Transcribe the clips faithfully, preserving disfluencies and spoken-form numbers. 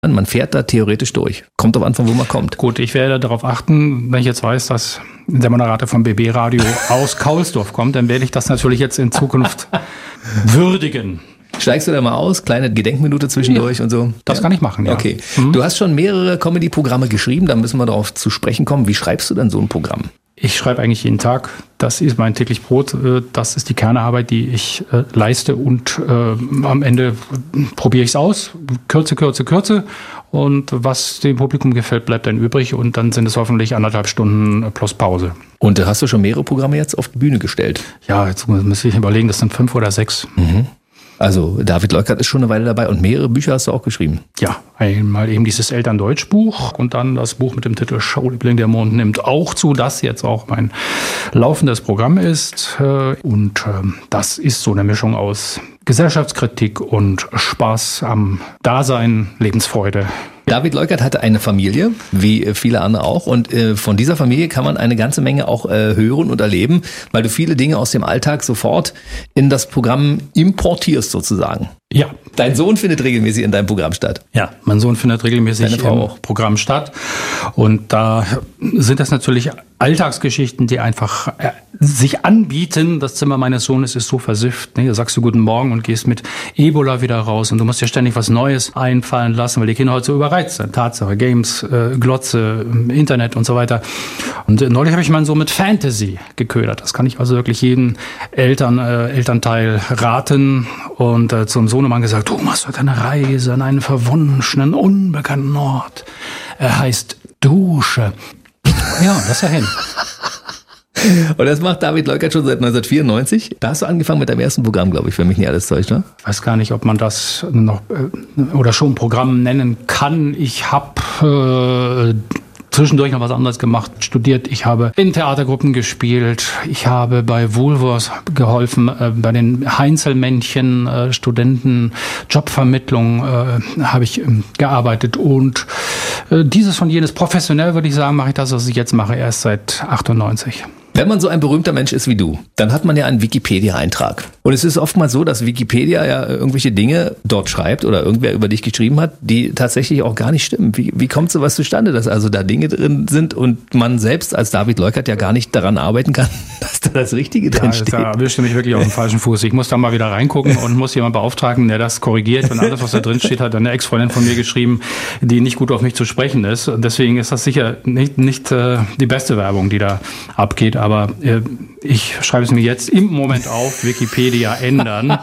Man fährt da theoretisch durch. Kommt drauf an, von wo man kommt. Gut, ich werde darauf achten, wenn ich jetzt weiß, dass der Moderator vom B B Radio aus Kaulsdorf kommt, dann werde ich das natürlich jetzt in Zukunft würdigen. Steigst du da mal aus? Kleine Gedenkminute zwischendurch ja, und so? Das ja. kann ich machen, ja. Okay. Mhm. Du hast schon mehrere Comedy-Programme geschrieben, da müssen wir darauf zu sprechen kommen. Wie schreibst du denn so ein Programm? Ich schreibe eigentlich jeden Tag. Das ist mein täglich Brot. Das ist die Kernarbeit, die ich äh, leiste. Und äh, am Ende probiere ich es aus. Kürze, Kürze, Kürze. Und was dem Publikum gefällt, bleibt dann übrig. Und dann sind es hoffentlich anderthalb Stunden plus Pause. Und hast du schon mehrere Programme jetzt auf die Bühne gestellt? Ja, jetzt muss ich überlegen, das sind fünf oder sechs. Mhm. Also David Leukert ist schon eine Weile dabei und mehrere Bücher hast du auch geschrieben. Ja, einmal eben dieses Elterndeutsch-Buch und dann das Buch mit dem Titel Schauliebling, der Mond nimmt auch zu, das jetzt auch mein laufendes Programm ist. Und das ist so eine Mischung aus Gesellschaftskritik und Spaß am Dasein, Lebensfreude. David Leukert hatte eine Familie, wie viele andere auch. Und äh, von dieser Familie kann man eine ganze Menge auch äh, hören und erleben, weil du viele Dinge aus dem Alltag sofort in das Programm importierst sozusagen. Ja. Dein Sohn findet regelmäßig in deinem Programm statt. Ja, mein Sohn findet regelmäßig im auch. Programm statt. Und da sind das natürlich Alltagsgeschichten, die einfach äh, sich anbieten. Das Zimmer meines Sohnes ist so versifft. Ne? Da sagst du Guten Morgen und gehst mit Ebola wieder raus. Und du musst dir ständig was Neues einfallen lassen, weil die Kinder heute so überreizt sind. Tatsache, Games, äh, Glotze, Internet und so weiter. Und äh, neulich habe ich meinen Sohn mit Fantasy geködert. Das kann ich also wirklich jedem Eltern, äh, Elternteil raten. Und äh, zum Sohnemann gesagt, du machst heute eine Reise an einen verwunschenen, unbekannten Ort. Er heißt Dusche. Ja, das ist ja hin. Und das macht David Leukert schon seit neunzehnhundertvierundneunzig. Da hast du angefangen mit deinem ersten Programm, glaube ich, für mich nicht alles täuscht, ne? Ich weiß gar nicht, ob man das noch äh, oder schon Programm nennen kann. Ich habe äh, zwischendurch noch was anderes gemacht, studiert. Ich habe in Theatergruppen gespielt. Ich habe bei Woolworths geholfen, äh, bei den Heinzelmännchen, äh, Studenten, Jobvermittlung äh, habe ich ähm, gearbeitet. Und äh, dieses und jenes professionell, würde ich sagen, mache ich das, was ich jetzt mache, erst seit achtundneunzig. Wenn man so ein berühmter Mensch ist wie du, dann hat man ja einen Wikipedia-Eintrag. Und es ist oftmals so, dass Wikipedia ja irgendwelche Dinge dort schreibt oder irgendwer über dich geschrieben hat, die tatsächlich auch gar nicht stimmen. Wie, wie kommt sowas zustande, dass also da Dinge drin sind und man selbst als David Leukert ja gar nicht daran arbeiten kann, dass da das Richtige drin steht? Da erwischt du mich wirklich auf dem falschen Fuß. Ich muss da mal wieder reingucken und muss jemanden beauftragen, der das korrigiert. Und alles, was da drin steht, hat eine Ex-Freundin von mir geschrieben, die nicht gut auf mich zu sprechen ist. Und deswegen ist das sicher nicht, nicht äh, die beste Werbung, die da abgeht. Aber äh, ich schreibe es mir jetzt im Moment auf, Wikipedia ändern.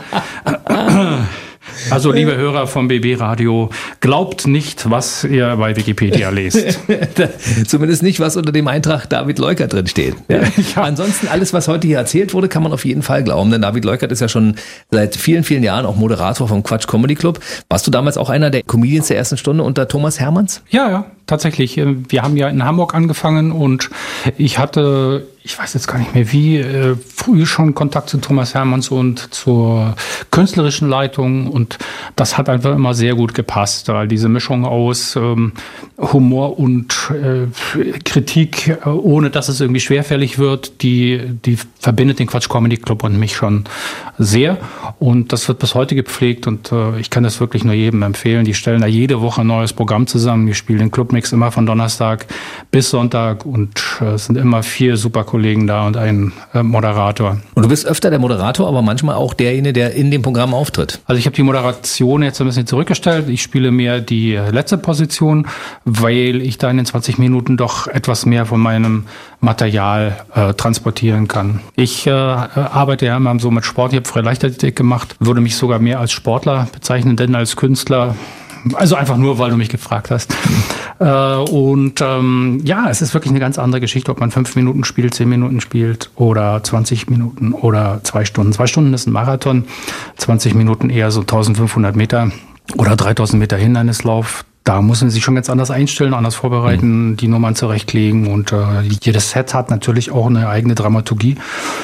Also, liebe Hörer vom B B Radio, glaubt nicht, was ihr bei Wikipedia lest. Zumindest nicht, was unter dem Eintrag David Leukert drin steht. Ja. Ja. Ansonsten alles, was heute hier erzählt wurde, kann man auf jeden Fall glauben. Denn David Leukert ist ja schon seit vielen, vielen Jahren auch Moderator vom Quatsch Comedy Club. Warst du damals auch einer der Comedians der ersten Stunde unter Thomas Hermanns? Ja, ja, tatsächlich. Wir haben ja in Hamburg angefangen und ich hatte... ich weiß jetzt gar nicht mehr wie, äh, früh schon Kontakt zu Thomas Hermanns und zur künstlerischen Leitung und das hat einfach immer sehr gut gepasst, weil diese Mischung aus ähm, Humor und äh, Kritik, äh, ohne dass es irgendwie schwerfällig wird, die, die verbindet den Quatsch Comedy Club und mich schon sehr und das wird bis heute gepflegt und äh, ich kann das wirklich nur jedem empfehlen. Die stellen da jede Woche ein neues Programm zusammen, wir spielen den Clubmix immer von Donnerstag bis Sonntag und äh, es sind immer vier super Kollegen da und ein äh, Moderator. Und du bist öfter der Moderator, aber manchmal auch derjenige, der in dem Programm auftritt. Also ich habe die Moderation jetzt ein bisschen zurückgestellt. Ich spiele mehr die letzte Position, weil ich da in den zwanzig Minuten doch etwas mehr von meinem Material äh, transportieren kann. Ich äh, arbeite ja immer so mit Sport. Ich habe früher Leichtathletik gemacht, würde mich sogar mehr als Sportler bezeichnen, denn als Künstler. Also einfach nur, weil du mich gefragt hast. äh, und ähm, ja, es ist wirklich eine ganz andere Geschichte, ob man fünf Minuten spielt, zehn Minuten spielt oder zwanzig Minuten oder zwei Stunden. Zwei Stunden ist ein Marathon, zwanzig Minuten eher so eintausendfünfhundert Meter oder dreitausend Meter Hindernislauf. Da muss man sich schon ganz anders einstellen, anders vorbereiten, mhm. die Nummern zurechtlegen und äh, jedes Set hat natürlich auch eine eigene Dramaturgie.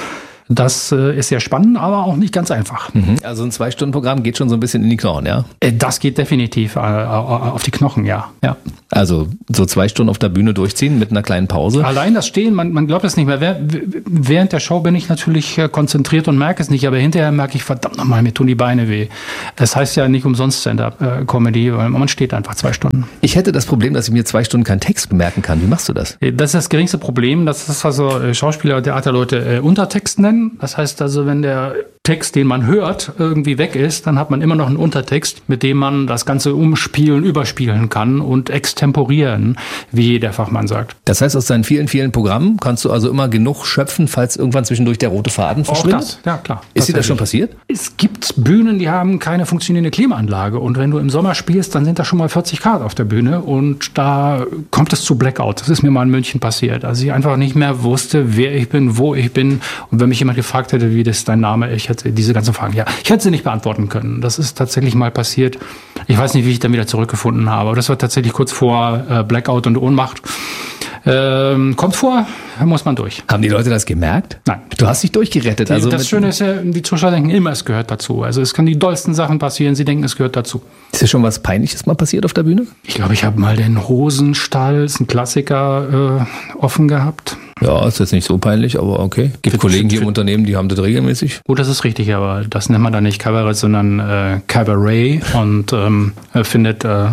Das äh, ist sehr spannend, aber auch nicht ganz einfach. Mhm. Also ein Zwei-Stunden-Programm geht schon so ein bisschen in die Knochen, ja? Äh, das geht definitiv äh, auf die Knochen, ja. ja. Also so zwei Stunden auf der Bühne durchziehen mit einer kleinen Pause? Allein das Stehen, man, man glaubt es nicht mehr. Während der Show bin ich natürlich konzentriert und merke es nicht, aber hinterher merke ich, verdammt nochmal, mir tun die Beine weh. Das heißt ja nicht umsonst Stand-Up-Comedy, weil man steht einfach zwei Stunden. Ich hätte das Problem, dass ich mir zwei Stunden keinen Text merken kann. Wie machst du das? Das ist das geringste Problem. Das ist, was so Schauspieler und Theaterleute Untertext nennen. Das heißt also, wenn der Text, den man hört, irgendwie weg ist, dann hat man immer noch einen Untertext, mit dem man das Ganze umspielen, überspielen kann und extemporieren, wie der Fachmann sagt. Das heißt, aus deinen vielen, vielen Programmen kannst du also immer genug schöpfen, falls irgendwann zwischendurch der rote Faden verschwindet? Auch das, ja klar. Ist dir das schon passiert? Es gibt Bühnen, die haben keine funktionierende Klimaanlage und wenn du im Sommer spielst, dann sind da schon mal vierzig Grad auf der Bühne und da kommt es zu Blackout. Das ist mir mal in München passiert. Also ich einfach nicht mehr wusste, wer ich bin, wo ich bin und wenn mich jemand gefragt hätte, wie das dein Name ist, ich hätte diese ganzen Fragen, ja, ich hätte sie nicht beantworten können. Das ist tatsächlich mal passiert. Ich weiß nicht, wie ich dann wieder zurückgefunden habe, aber das war tatsächlich kurz vor äh, Blackout und Ohnmacht. Ähm, kommt vor, muss man durch. Haben die Leute das gemerkt? Nein. Du hast dich durchgerettet. Die, also das Schöne ist ja, die Zuschauer denken immer, es gehört dazu. Also es kann die dollsten Sachen passieren, sie denken, es gehört dazu. Ist dir schon was Peinliches mal passiert auf der Bühne? Ich glaube, ich habe mal den Hosenstall, ist ein Klassiker, äh, offen gehabt. Ja, ist jetzt nicht so peinlich, aber okay. Gibt Kollegen hier im Unternehmen, die haben das regelmäßig. Gut, das ist richtig, aber das nennt man dann nicht Kabarett, sondern äh, Cabaret und ähm, findet äh,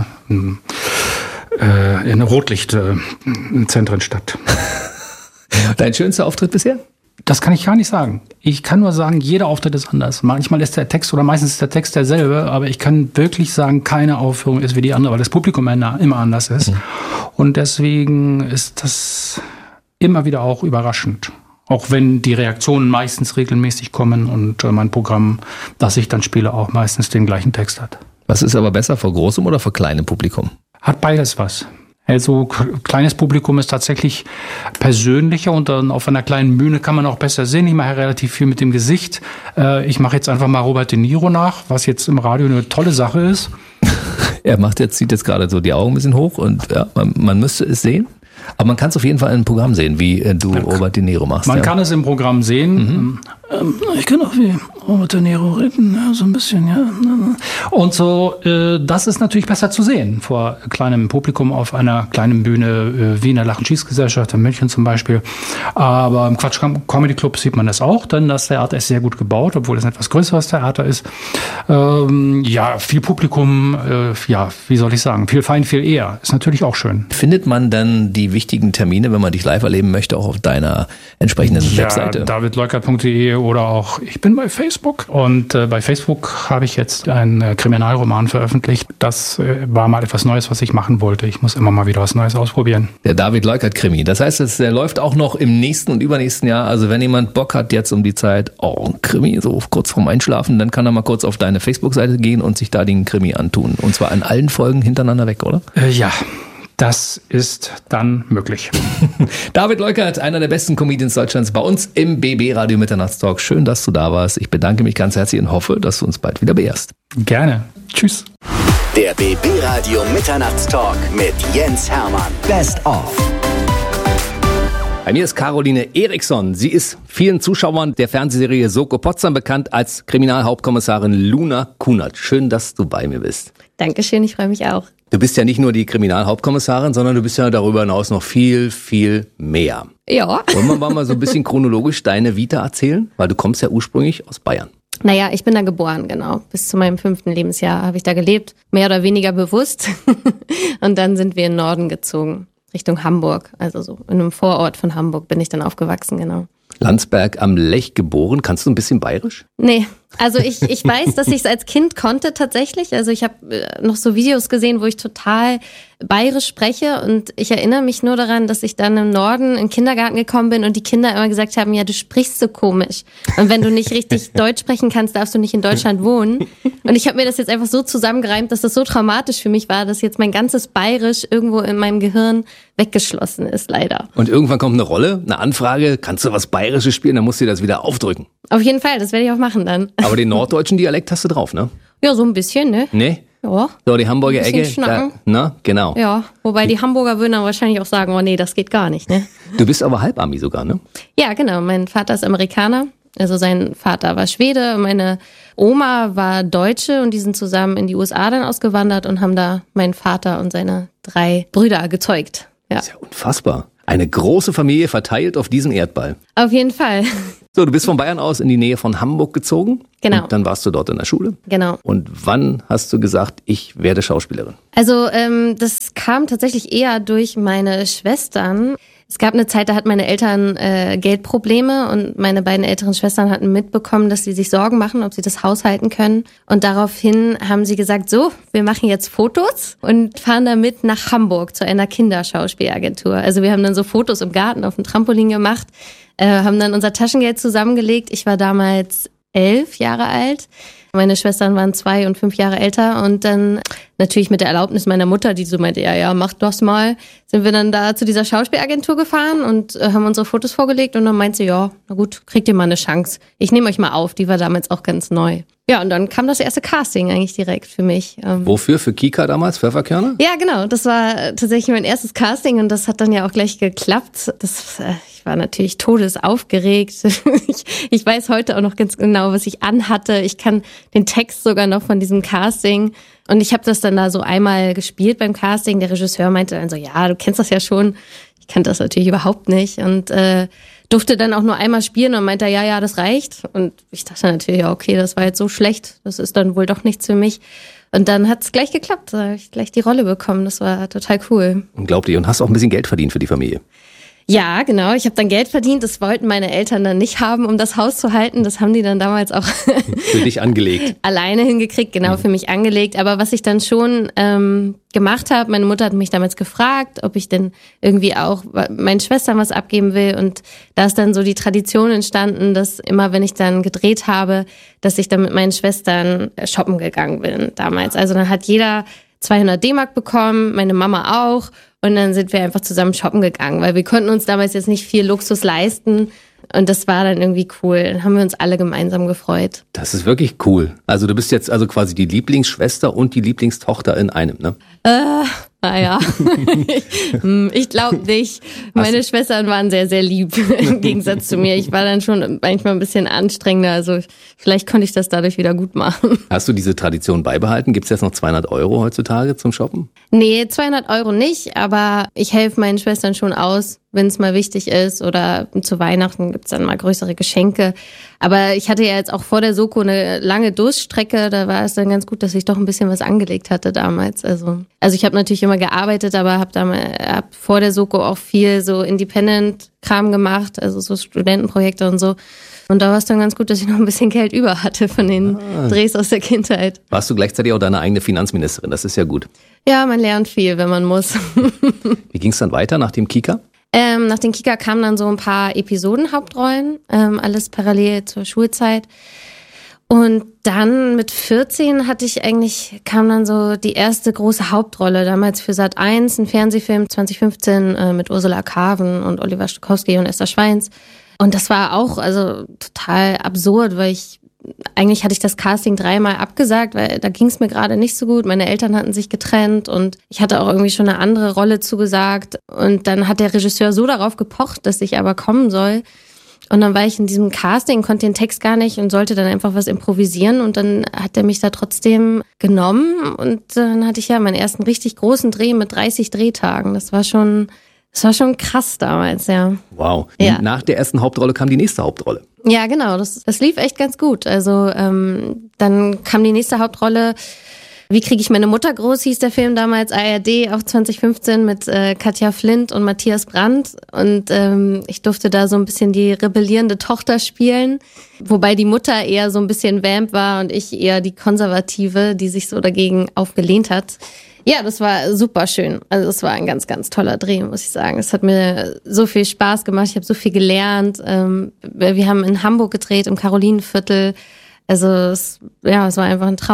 äh, in Rotlichtzentren äh, statt. Dein schönster Auftritt bisher? Das kann ich gar nicht sagen. Ich kann nur sagen, jeder Auftritt ist anders. Manchmal ist der Text oder meistens ist der Text derselbe, aber ich kann wirklich sagen, keine Aufführung ist wie die andere, weil das Publikum immer anders ist. Mhm. Und deswegen ist das immer wieder auch überraschend. Auch wenn die Reaktionen meistens regelmäßig kommen und mein Programm, das ich dann spiele, auch meistens den gleichen Text hat. Was ist aber besser, vor großem oder vor kleinem Publikum? Hat beides was. Also kleines Publikum ist tatsächlich persönlicher und dann auf einer kleinen Bühne kann man auch besser sehen. Ich mache relativ viel mit dem Gesicht. Ich mache jetzt einfach mal Robert De Niro nach, was jetzt im Radio eine tolle Sache ist. Er macht jetzt, zieht jetzt gerade so die Augen ein bisschen hoch und ja, man, man müsste es sehen. Aber man kann es auf jeden Fall im Programm sehen, wie du man Robert De Niro machst. Man ja. kann es im Programm sehen. Mhm. Ähm, ich kann auch wie Robert De Niro reden, ja, so ein bisschen, ja. Und so, äh, das ist natürlich besser zu sehen vor kleinem Publikum auf einer kleinen Bühne, äh, wie in der Lach-und-Schieß-Gesellschaft in München zum Beispiel. Aber im Quatsch Comedy Club sieht man das auch, denn das Theater ist sehr gut gebaut, obwohl es ein etwas größeres Theater ist. Ähm, ja, viel Publikum, äh, ja, wie soll ich sagen, viel Fein, viel eher. Ist natürlich auch schön. Findet man dann die wichtigen Termine, wenn man dich live erleben möchte, auch auf deiner entsprechenden ja, Webseite? david leukert punkt de oder auch, ich bin bei Facebook. Und äh, bei Facebook habe ich jetzt einen äh, Kriminalroman veröffentlicht. Das äh, war mal etwas Neues, was ich machen wollte. Ich muss immer mal wieder was Neues ausprobieren. Der David Leukert-Krimi. Das heißt, es der läuft auch noch im nächsten und übernächsten Jahr. Also wenn jemand Bock hat jetzt um die Zeit, oh, ein Krimi, so kurz vorm Einschlafen, dann kann er mal kurz auf deine Facebook-Seite gehen und sich da den Krimi antun. Und zwar an allen Folgen hintereinander weg, oder? Äh, ja. Das ist dann möglich. David Leukert, einer der besten Comedians Deutschlands, bei uns im B B Radio Mitternachtstalk. Schön, dass du da warst. Ich bedanke mich ganz herzlich und hoffe, dass du uns bald wieder beehrst. Gerne. Tschüss. Der B B Radio Mitternachtstalk mit Jens Hermann. Best of. Bei mir ist Caroline Eriksson. Sie ist vielen Zuschauern der Fernsehserie Soko Potsdam bekannt als Kriminalhauptkommissarin Luna Kunert. Schön, dass du bei mir bist. Dankeschön, ich freue mich auch. Du bist ja nicht nur die Kriminalhauptkommissarin, sondern du bist ja darüber hinaus noch viel, viel mehr. Ja. Wollen wir mal so ein bisschen chronologisch deine Vita erzählen? Weil du kommst ja ursprünglich aus Bayern. Naja, ich bin da geboren, genau. Bis zu meinem fünften Lebensjahr habe ich da gelebt, mehr oder weniger bewusst. Und dann sind wir in den Norden gezogen, Richtung Hamburg. Also so in einem Vorort von Hamburg bin ich dann aufgewachsen, genau. Landsberg am Lech geboren. Kannst du ein bisschen bayerisch? Nee, also ich, ich weiß, dass ich es als Kind konnte tatsächlich. Also ich habe noch so Videos gesehen, wo ich total bayerisch spreche und ich erinnere mich nur daran, dass ich dann im Norden in den Kindergarten gekommen bin und die Kinder immer gesagt haben, ja, du sprichst so komisch. Und wenn du nicht richtig Deutsch sprechen kannst, darfst du nicht in Deutschland wohnen. Und ich habe mir das jetzt einfach so zusammengereimt, dass das so traumatisch für mich war, dass jetzt mein ganzes Bayerisch irgendwo in meinem Gehirn weggeschlossen ist, leider. Und irgendwann kommt eine Rolle, eine Anfrage, kannst du was Bayerisches spielen, dann musst du dir das wieder aufdrücken. Auf jeden Fall, das werde ich auch machen dann. Aber den norddeutschen Dialekt hast du drauf, ne? Ja, so ein bisschen, ne? Nee? Ja. So, die Hamburger Ecke. Da, na, genau. Ja, wobei die Hamburger würden dann wahrscheinlich auch sagen, oh nee, das geht gar nicht, ne? Du bist aber Halbami sogar, ne? Ja, genau. Mein Vater ist Amerikaner Also sein Vater war Schwede, meine Oma war Deutsche und die sind zusammen in die U S A dann ausgewandert und haben da meinen Vater und seine drei Brüder gezeugt. Ja. Das ist ja unfassbar. Eine große Familie verteilt auf diesem Erdball. Auf jeden Fall. So, du bist von Bayern aus in die Nähe von Hamburg gezogen. Genau. Und dann warst du dort in der Schule. Genau. Und wann hast du gesagt, ich werde Schauspielerin? Also ähm, das kam tatsächlich eher durch meine Schwestern. Es gab eine Zeit, da hatten meine Eltern äh, Geldprobleme und meine beiden älteren Schwestern hatten mitbekommen, dass sie sich Sorgen machen, ob sie das Haus halten können. Und daraufhin haben sie gesagt, so, wir machen jetzt Fotos und fahren damit nach Hamburg zu einer Kinderschauspielagentur. Also wir haben dann so Fotos im Garten auf dem Trampolin gemacht, äh, haben dann unser Taschengeld zusammengelegt. Ich war damals elf Jahre alt. Meine Schwestern waren zwei und fünf Jahre älter und dann natürlich mit der Erlaubnis meiner Mutter, die so meinte, ja, ja, mach das mal, sind wir dann da zu dieser Schauspielagentur gefahren und äh, haben unsere Fotos vorgelegt und dann meinte sie, ja, na gut, kriegt ihr mal eine Chance. Ich nehme euch mal auf, die war damals auch ganz neu. Ja, und dann kam das erste Casting eigentlich direkt für mich. Ähm Wofür? Für Kika damals? Pfefferkörner? Ja, genau. Das war tatsächlich mein erstes Casting und das hat dann ja auch gleich geklappt. Das, äh, ich war natürlich todesaufgeregt. ich, ich weiß heute auch noch ganz genau, was ich anhatte. Ich kann den Text sogar noch von diesem Casting. Und ich habe das dann da so einmal gespielt beim Casting. Der Regisseur meinte dann so, ja, du kennst das ja schon. Ich kannte das natürlich überhaupt nicht und äh, durfte dann auch nur einmal spielen und meinte, ja, ja, das reicht. Und ich dachte natürlich, ja, okay, das war jetzt so schlecht, das ist dann wohl doch nichts für mich. Und dann hat es gleich geklappt, da habe ich gleich die Rolle bekommen, das war total cool. Unglaublich. Und hast auch ein bisschen Geld verdient für die Familie. Ja, genau. Ich habe dann Geld verdient. Das wollten meine Eltern dann nicht haben, um das Haus zu halten. Das haben die dann damals auch für dich angelegt. Alleine hingekriegt, genau, für mich angelegt. Aber was ich dann schon ähm, gemacht habe, meine Mutter hat mich damals gefragt, ob ich denn irgendwie auch meinen Schwestern was abgeben will. Und da ist dann so die Tradition entstanden, dass immer, wenn ich dann gedreht habe, dass ich dann mit meinen Schwestern shoppen gegangen bin damals. Also dann hat jeder zweihundert D-Mark bekommen, meine Mama auch. Und dann sind wir einfach zusammen shoppen gegangen, weil wir konnten uns damals jetzt nicht viel Luxus leisten. Und das war dann irgendwie cool. Dann haben wir uns alle gemeinsam gefreut. Das ist wirklich cool. Also du bist jetzt also quasi die Lieblingsschwester und die Lieblingstochter in einem, ne? Äh, naja, ich glaube nicht. Meine Hast Schwestern waren sehr, sehr lieb im Gegensatz zu mir. Ich war dann schon manchmal ein bisschen anstrengender. Also vielleicht konnte ich das dadurch wieder gut machen. Hast du diese Tradition beibehalten? Gibt es jetzt noch zweihundert Euro heutzutage zum Shoppen? Nee, zweihundert Euro nicht. Aber ich helfe meinen Schwestern schon aus, wenn es mal wichtig ist. Oder zu Weihnachten gibt's dann mal größere Geschenke. Aber ich hatte ja jetzt auch vor der Soko eine lange Durststrecke. Da war es dann ganz gut, dass ich doch ein bisschen was angelegt hatte damals. Also, also ich habe natürlich immer gearbeitet, aber habe hab vor der Soko auch viel so Independent-Kram gemacht, also so Studentenprojekte und so. Und da war es dann ganz gut, dass ich noch ein bisschen Geld über hatte von den ah. Drehs aus der Kindheit. Warst du gleichzeitig auch deine eigene Finanzministerin? Das ist ja gut. Ja, man lernt viel, wenn man muss. Wie ging es dann weiter nach dem Kika? Ähm, nach dem Kika kamen dann so ein paar Episodenhauptrollen, ähm, alles parallel zur Schulzeit. Und dann mit vierzehn hatte ich eigentlich, kam dann so die erste große Hauptrolle, damals für Sat eins, ein Fernsehfilm zwanzig fünfzehn äh, mit Ursula Carven und Oliver Stokowski und Esther Schweins. Und das war auch also total absurd, weil ich, eigentlich hatte ich das Casting dreimal abgesagt, weil da ging es mir gerade nicht so gut. Meine Eltern hatten sich getrennt und ich hatte auch irgendwie schon eine andere Rolle zugesagt. Und dann hat der Regisseur so darauf gepocht, dass ich aber kommen soll. Und dann war ich in diesem Casting, konnte den Text gar nicht und sollte dann einfach was improvisieren. Und dann hat er mich da trotzdem genommen. Und dann hatte ich ja meinen ersten richtig großen Dreh mit dreißig Drehtagen. Das war schon, das war schon krass damals, ja. Wow. Ja. Nach der ersten Hauptrolle kam die nächste Hauptrolle. Ja, genau. Das, das lief echt ganz gut. Also ähm, dann kam die nächste Hauptrolle. Wie kriege ich meine Mutter groß, hieß der Film damals, A R D, auch zwanzig fünfzehn mit äh, Katja Flint und Matthias Brandt. Und ähm, ich durfte da so ein bisschen die rebellierende Tochter spielen, wobei die Mutter eher so ein bisschen Vamp war und ich eher die Konservative, die sich so dagegen aufgelehnt hat. Ja, das war super schön. Also es war ein ganz, ganz toller Dreh, muss ich sagen. Es hat mir so viel Spaß gemacht. Ich habe so viel gelernt. Ähm, wir haben in Hamburg gedreht, im Karolinenviertel. Also es, ja, es war einfach ein Traum.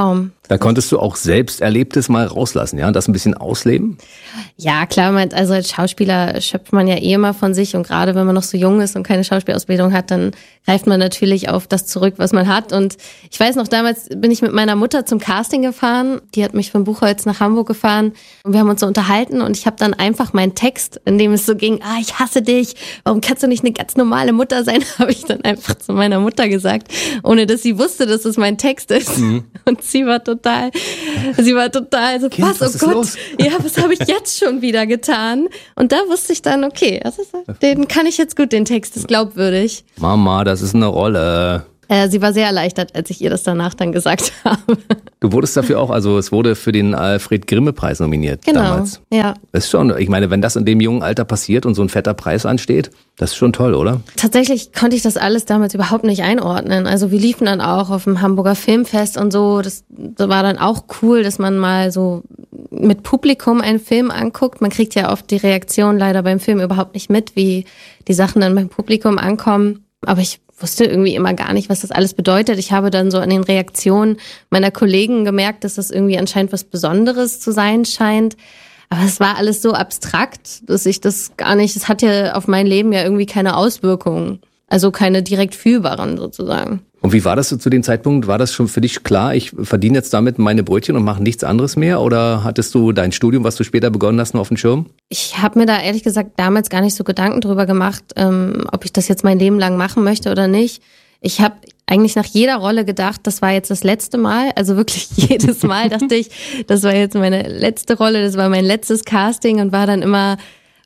Da konntest du auch selbst Erlebtes mal rauslassen, ja, und das ein bisschen ausleben? Ja, klar, man, also als Schauspieler schöpft man ja eh immer von sich und gerade wenn man noch so jung ist und keine Schauspielausbildung hat, dann greift man natürlich auf das zurück, was man hat. Und ich weiß noch, damals bin ich mit meiner Mutter zum Casting gefahren. Die hat mich von Buchholz nach Hamburg gefahren und wir haben uns so unterhalten und ich habe dann einfach meinen Text, in dem es so ging, ah, ich hasse dich, warum kannst du nicht eine ganz normale Mutter sein, habe ich dann einfach zu meiner Mutter gesagt, ohne dass sie wusste, dass es mein Text ist. Mhm. Und sie war total, sie war total so, kind, was, was oh Gott, los? Ja, was habe ich jetzt schon wieder getan? Und da wusste ich dann, okay, das ist, den kann ich jetzt gut, den Text ist glaubwürdig. Mama, das ist eine Rolle. Äh, sie war sehr erleichtert, als ich ihr das danach dann gesagt habe. Du wurdest dafür auch, also es wurde für den Alfred-Grimme-Preis nominiert Genau, damals. Ja. Das ist schon, ich meine, wenn das in dem jungen Alter passiert und so ein fetter Preis ansteht, das ist schon toll, oder? Tatsächlich konnte ich das alles damals überhaupt nicht einordnen. Also wir liefen dann auch auf dem Hamburger Filmfest und so. Das, das war dann auch cool, dass man mal so mit Publikum einen Film anguckt. Man kriegt ja oft die Reaktion leider beim Film überhaupt nicht mit, wie die Sachen dann beim Publikum ankommen. Aber ich wusste irgendwie immer gar nicht, was das alles bedeutet. Ich habe dann so an den Reaktionen meiner Kollegen gemerkt, dass das irgendwie anscheinend was Besonderes zu sein scheint. Aber es war alles so abstrakt, dass ich das gar nicht, es hat ja auf mein Leben ja irgendwie keine Auswirkungen. Also keine direkt fühlbaren sozusagen. Und wie war das so zu dem Zeitpunkt? War das schon für dich klar, ich verdiene jetzt damit meine Brötchen und mache nichts anderes mehr? Oder hattest du dein Studium, was du später begonnen hast, noch auf dem Schirm? Ich habe mir da ehrlich gesagt damals gar nicht so Gedanken drüber gemacht, ähm, ob ich das jetzt mein Leben lang machen möchte oder nicht. Ich habe eigentlich nach jeder Rolle gedacht, das war jetzt das letzte Mal. Also wirklich jedes Mal dachte ich, das war jetzt meine letzte Rolle, das war mein letztes Casting und war dann immer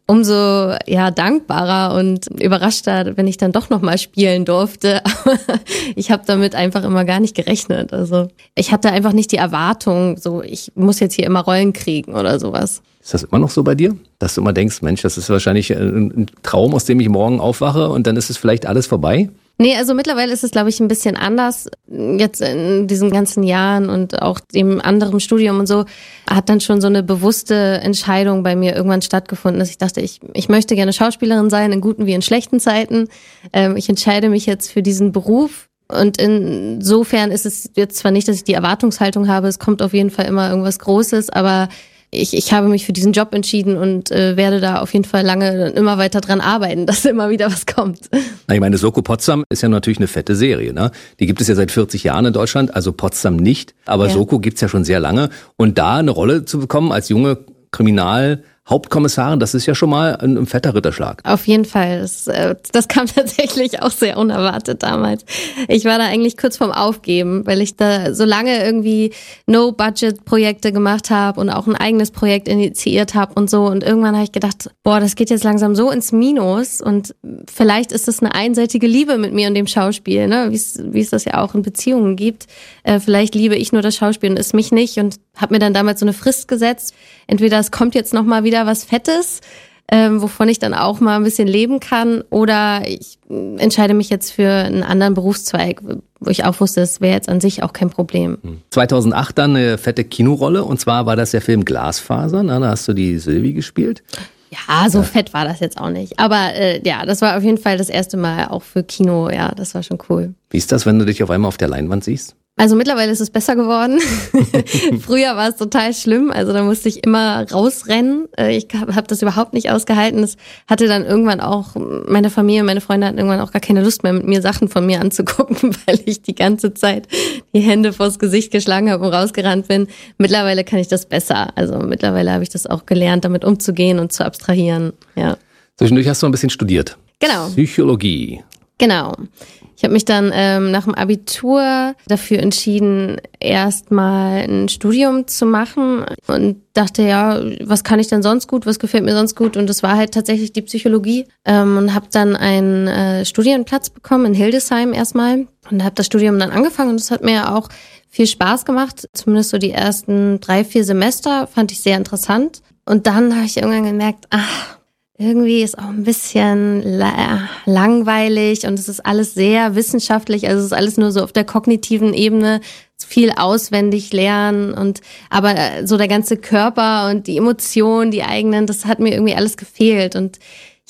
umso ja dankbarer und überraschter, wenn ich dann doch noch mal spielen durfte. Aber ich habe damit einfach immer gar nicht gerechnet. Also ich hatte einfach nicht die Erwartung, so ich muss jetzt hier immer Rollen kriegen oder sowas. Ist das immer noch so bei dir? Dass du immer denkst, Mensch, das ist wahrscheinlich ein Traum, aus dem ich morgen aufwache und dann ist es vielleicht alles vorbei? Nee, also mittlerweile ist es, glaube ich, ein bisschen anders. Jetzt in diesen ganzen Jahren und auch dem anderen Studium und so hat dann schon so eine bewusste Entscheidung bei mir irgendwann stattgefunden, dass ich dachte, ich, ich möchte gerne Schauspielerin sein, in guten wie in schlechten Zeiten. Ähm, ich entscheide mich jetzt für diesen Beruf. Und insofern ist es jetzt zwar nicht, dass ich die Erwartungshaltung habe, es kommt auf jeden Fall immer irgendwas Großes, aber Ich, ich habe mich für diesen Job entschieden und äh, werde da auf jeden Fall lange immer weiter dran arbeiten, dass immer wieder was kommt. Na, ich meine, Soko Potsdam ist ja natürlich eine fette Serie, ne? Die gibt es ja seit vierzig Jahren in Deutschland, also Potsdam nicht, aber ja. Soko gibt's ja schon sehr lange. Und da eine Rolle zu bekommen als junge Kriminal Hauptkommissarin, das ist ja schon mal ein, ein fetter Ritterschlag. Auf jeden Fall. Das, das kam tatsächlich auch sehr unerwartet damals. Ich war da eigentlich kurz vorm Aufgeben, weil ich da so lange irgendwie No-Budget-Projekte gemacht habe und auch ein eigenes Projekt initiiert habe und so. Und irgendwann habe ich gedacht, boah, das geht jetzt langsam so ins Minus und vielleicht ist das eine einseitige Liebe mit mir und dem Schauspiel, ne? Wie es, wie es das ja auch in Beziehungen gibt. Äh, vielleicht liebe ich nur das Schauspiel und ist mich nicht und habe mir dann damals so eine Frist gesetzt. Entweder es kommt jetzt noch mal wieder was Fettes, ähm, wovon ich dann auch mal ein bisschen leben kann, oder ich entscheide mich jetzt für einen anderen Berufszweig, wo ich auch wusste, das wäre jetzt an sich auch kein Problem. zweitausendacht dann eine fette Kinorolle, und zwar war das der Film Glasfaser, na, da hast du die Sylvie gespielt. Ja, so ja. fett war das jetzt auch nicht. Aber äh, ja, das war auf jeden Fall das erste Mal auch für Kino, ja, das war schon cool. Wie ist das, wenn du dich auf einmal auf der Leinwand siehst? Also mittlerweile ist es besser geworden. Früher war es total schlimm, also da musste ich immer rausrennen. Ich habe hab das überhaupt nicht ausgehalten. Das hatte dann irgendwann auch, meine Familie, meine Freunde hatten irgendwann auch gar keine Lust mehr, mit mir Sachen von mir anzugucken, weil ich die ganze Zeit die Hände vors Gesicht geschlagen habe und rausgerannt bin. Mittlerweile kann ich das besser. Also mittlerweile habe ich das auch gelernt, damit umzugehen und zu abstrahieren. Ja. Zwischendurch hast du ein bisschen studiert. Genau. Psychologie. Genau. Ich habe mich dann ähm, nach dem Abitur dafür entschieden, erstmal ein Studium zu machen und dachte, ja, was kann ich denn sonst gut, was gefällt mir sonst gut, und das war halt tatsächlich die Psychologie, ähm, und habe dann einen äh, Studienplatz bekommen in Hildesheim erstmal und habe das Studium dann angefangen und das hat mir auch viel Spaß gemacht, zumindest so die ersten drei, vier Semester fand ich sehr interessant, und dann habe ich irgendwann gemerkt, ach, irgendwie ist auch ein bisschen la- langweilig und es ist alles sehr wissenschaftlich, also es ist alles nur so auf der kognitiven Ebene, viel auswendig lernen, und aber so der ganze Körper und die Emotionen, die eigenen, das hat mir irgendwie alles gefehlt, und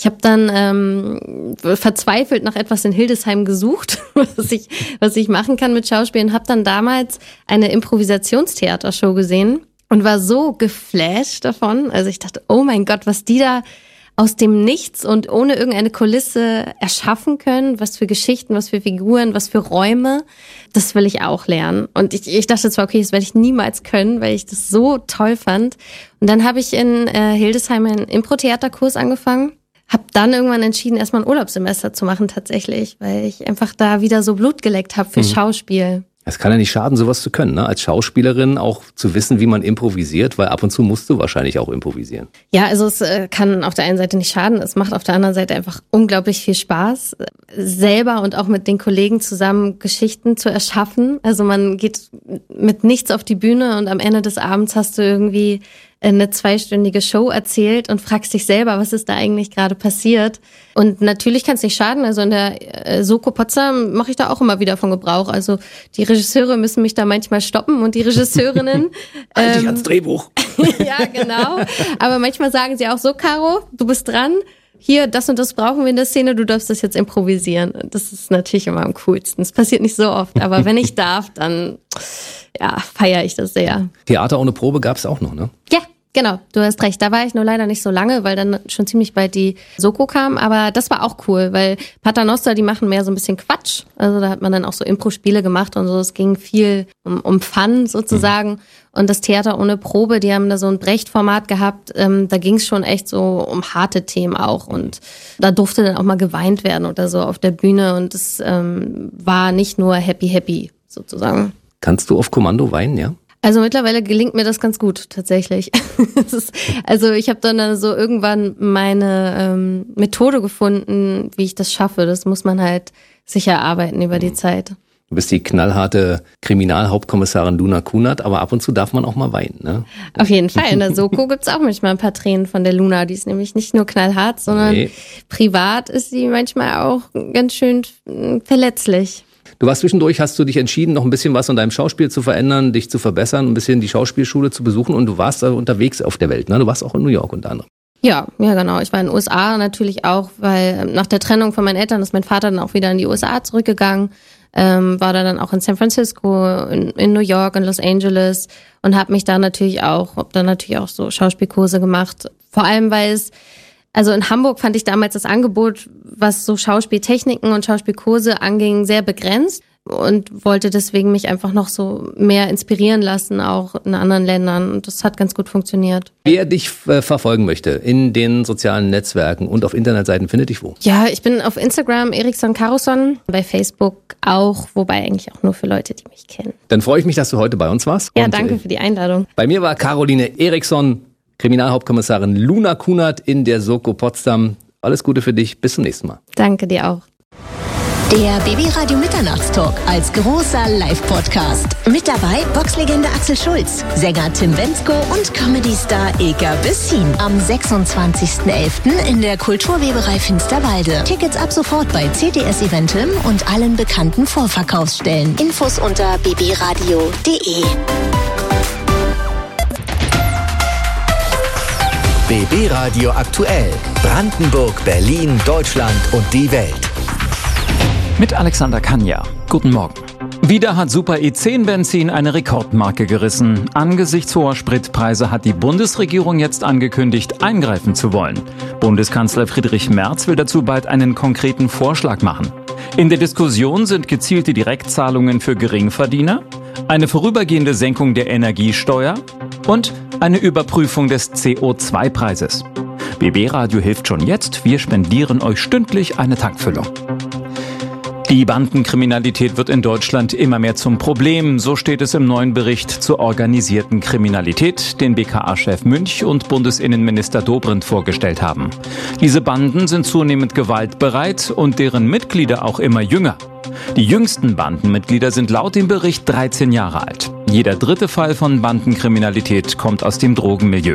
Ich habe dann ähm, verzweifelt nach etwas in Hildesheim gesucht, was ich, was ich machen kann mit Schauspielen. Habe dann damals eine Improvisationstheatershow gesehen und war so geflasht davon. Also ich dachte, oh mein Gott, was die da aus dem Nichts und ohne irgendeine Kulisse erschaffen können, was für Geschichten, was für Figuren, was für Räume, das will ich auch lernen. Und ich, ich dachte zwar, okay, das werde ich niemals können, weil ich das so toll fand. Und dann habe ich in äh, Hildesheim einen Impro-Theaterkurs angefangen, habe dann irgendwann entschieden, erstmal ein Urlaubssemester zu machen tatsächlich, weil ich einfach da wieder so Blut geleckt habe für mhm. Schauspiel. Es kann ja nicht schaden, sowas zu können, ne? Als Schauspielerin auch zu wissen, wie man improvisiert, weil ab und zu musst du wahrscheinlich auch improvisieren. Ja, also es äh, kann auf der einen Seite nicht schaden, es macht auf der anderen Seite einfach unglaublich viel Spaß, selber und auch mit den Kollegen zusammen Geschichten zu erschaffen. Also man geht mit nichts auf die Bühne und am Ende des Abends hast du irgendwie eine zweistündige Show erzählt und fragst dich selber, was ist da eigentlich gerade passiert. Und natürlich kann es nicht schaden. Also in der äh, Soko Potsdam mache ich da auch immer wieder von Gebrauch. Also die Regisseure müssen mich da manchmal stoppen und die Regisseurinnen. Halt dich ans Drehbuch. Ja, genau. Aber manchmal sagen sie auch so, Caro, du bist dran. Hier, das und das brauchen wir in der Szene, du darfst das jetzt improvisieren. Das ist natürlich immer am coolsten. Es passiert nicht so oft, aber wenn ich darf, dann ja, feiere ich das sehr. Theater ohne Probe gab es auch noch, ne? Ja, genau, du hast recht. Da war ich nur leider nicht so lange, weil dann schon ziemlich bald die Soko kam. Aber das war auch cool, weil Paternoster, die machen mehr so ein bisschen Quatsch. Also da hat man dann auch so Impro-Spiele gemacht und so. Es ging viel um, um Fun sozusagen. Mhm. Und das Theater ohne Probe, die haben da so ein Brecht-Format gehabt. Ähm, da ging es schon echt so um harte Themen auch. Und da durfte dann auch mal geweint werden oder so auf der Bühne. Und es ähm, war nicht nur happy, happy sozusagen. Kannst du auf Kommando weinen, ja? Also mittlerweile gelingt mir das ganz gut, tatsächlich. ist, also ich habe dann so irgendwann meine ähm, Methode gefunden, wie ich das schaffe. Das muss man halt sich erarbeiten über die Zeit. Du bist die knallharte Kriminalhauptkommissarin Luna Kunert, aber ab und zu darf man auch mal weinen, ne? Auf jeden Fall. In der Soko gibt's auch manchmal ein paar Tränen von der Luna. Die ist nämlich nicht nur knallhart, sondern nee. privat ist sie manchmal auch ganz schön verletzlich. Du warst zwischendurch, hast du dich entschieden, noch ein bisschen was an deinem Schauspiel zu verändern, dich zu verbessern, ein bisschen die Schauspielschule zu besuchen und du warst also unterwegs auf der Welt, ne? Du warst auch in New York unter anderem. Ja, ja genau. Ich war in den U S A natürlich auch, weil nach der Trennung von meinen Eltern ist mein Vater dann auch wieder in die U S A zurückgegangen, ähm, war da dann auch in San Francisco, in, in New York, in Los Angeles und habe mich da natürlich auch, habe dann natürlich auch so Schauspielkurse gemacht. Vor allem, weil es Also in Hamburg fand ich damals das Angebot, was so Schauspieltechniken und Schauspielkurse anging, sehr begrenzt und wollte deswegen mich einfach noch so mehr inspirieren lassen, auch in anderen Ländern. Und das hat ganz gut funktioniert. Wer dich äh, verfolgen möchte in den sozialen Netzwerken und auf Internetseiten, findet dich wo? Ja, ich bin auf Instagram Eriksson Karlsson, bei Facebook auch, wobei eigentlich auch nur für Leute, die mich kennen. Dann freue ich mich, dass du heute bei uns warst. Ja, und, danke für die Einladung. Bei mir war Caroline Eriksson, Kriminalhauptkommissarin Luna Kunert in der Soko Potsdam. Alles Gute für dich, bis zum nächsten Mal. Danke dir auch. Der B B Radio Mitternachtstalk als großer Live-Podcast. Mit dabei Boxlegende Axel Schulz, Sänger Tim Bendzko und Comedy-Star Ilka Bessin. Am sechsundzwanzigsten elften in der Kulturweberei Finsterwalde. Tickets ab sofort bei C D S Eventim und allen bekannten Vorverkaufsstellen. Infos unter b b radio punkt d e. B B Radio aktuell. Brandenburg, Berlin, Deutschland und die Welt. Mit Alexander Kanja. Guten Morgen. Wieder hat Super E zehn Benzin eine Rekordmarke gerissen. Angesichts hoher Spritpreise hat die Bundesregierung jetzt angekündigt, eingreifen zu wollen. Bundeskanzler Friedrich Merz will dazu bald einen konkreten Vorschlag machen. In der Diskussion sind gezielte Direktzahlungen für Geringverdiener, eine vorübergehende Senkung der Energiesteuer und eine Überprüfung des C O zwei Preises. B B Radio hilft schon jetzt. Wir spendieren euch stündlich eine Tankfüllung. Die Bandenkriminalität wird in Deutschland immer mehr zum Problem. So steht es im neuen Bericht zur organisierten Kriminalität, den B K A-Chef Münch und Bundesinnenminister Dobrindt vorgestellt haben. Diese Banden sind zunehmend gewaltbereit und deren Mitglieder auch immer jünger. Die jüngsten Bandenmitglieder sind laut dem Bericht dreizehn Jahre alt. Jeder dritte Fall von Bandenkriminalität kommt aus dem Drogenmilieu.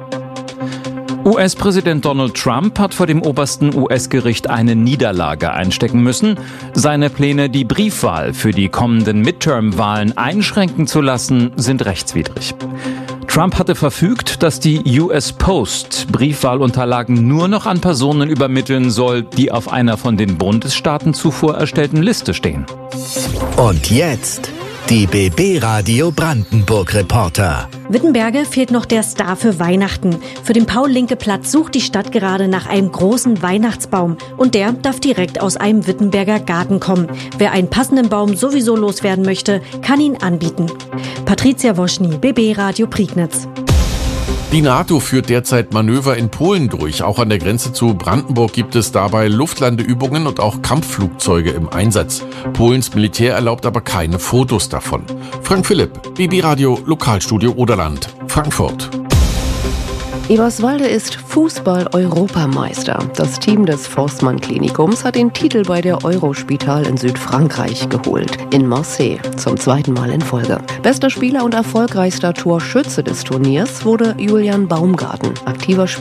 U S-Präsident Donald Trump hat vor dem obersten U S-Gericht eine Niederlage einstecken müssen. Seine Pläne, die Briefwahl für die kommenden Midterm-Wahlen einschränken zu lassen, sind rechtswidrig. Trump hatte verfügt, dass die U S Post Briefwahlunterlagen nur noch an Personen übermitteln soll, die auf einer von den Bundesstaaten zuvor erstellten Liste stehen. Und jetzt die B B-Radio Brandenburg-Reporter. Wittenberge fehlt noch der Star für Weihnachten. Für den Paul-Linke-Platz sucht die Stadt gerade nach einem großen Weihnachtsbaum. Und der darf direkt aus einem Wittenberger Garten kommen. Wer einen passenden Baum sowieso loswerden möchte, kann ihn anbieten. Patricia Woschny, B B-Radio Prignitz. Die NATO führt derzeit Manöver in Polen durch. Auch an der Grenze zu Brandenburg gibt es dabei Luftlandeübungen und auch Kampfflugzeuge im Einsatz. Polens Militär erlaubt aber keine Fotos davon. Frank Philipp, B B-Radio Lokalstudio Oderland, Frankfurt. Eberswalde ist Fußball-Europameister. Das Team des Forstmann-Klinikums hat den Titel bei der Eurospital in Südfrankreich geholt, in Marseille, zum zweiten Mal in Folge. Bester Spieler und erfolgreichster Torschütze des Turniers wurde Julian Baumgarten, aktiver Spieler